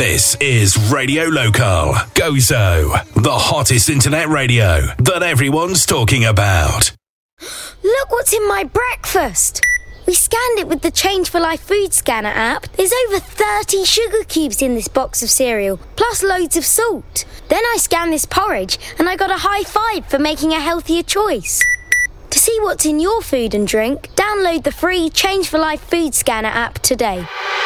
This is Radio Local. Gozo, the hottest internet radio that everyone's talking about. Look what's in my breakfast. We scanned it with the Change for Life food scanner app. There's over 30 sugar cubes in this box of cereal, plus loads of salt. Then I scanned this porridge and I got a high five for making a healthier choice. To see what's in your food and drink, download the free Change for Life food scanner app today.